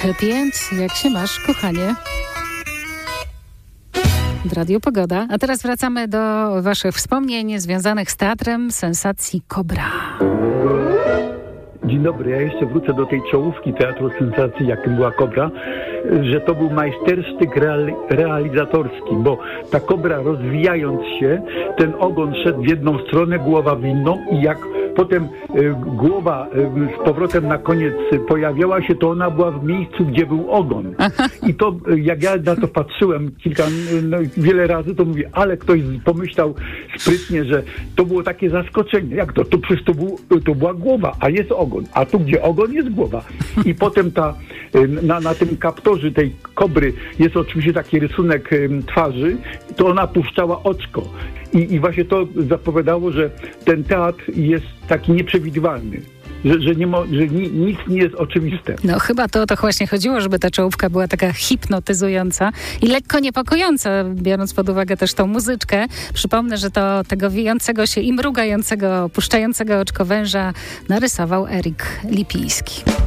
Happy End. Jak się masz, kochanie? Radio Pogoda. A teraz wracamy do waszych wspomnień związanych z teatrem sensacji Kobra. Dzień dobry, ja jeszcze wrócę do tej czołówki Teatru Sensacji, jakim była Kobra, że to był majstersztyk realizatorski, bo ta kobra, rozwijając się, ten ogon szedł w jedną stronę, głowa w inną i jak potem głowa z powrotem na koniec pojawiała się, to ona była w miejscu, gdzie był ogon. I to, jak ja na to patrzyłem wiele razy, to mówię, ale ktoś pomyślał sprytnie, że to było takie zaskoczenie. Jak to? To przecież to była głowa, a jest ogon. A tu, gdzie ogon, jest głowa. I potem na tym kaptorze tej kobry jest oczywiście taki rysunek twarzy, to ona puszczała oczko. I właśnie to zapowiadało, że ten teatr jest taki nieprzewidywalny. Że nic nie jest oczywiste. No chyba to o to właśnie chodziło, żeby ta czołówka była taka hipnotyzująca i lekko niepokojąca, biorąc pod uwagę też tą muzyczkę. Przypomnę, że to tego wijącego się i mrugającego, puszczającego oczko węża narysował Erik Lipiński.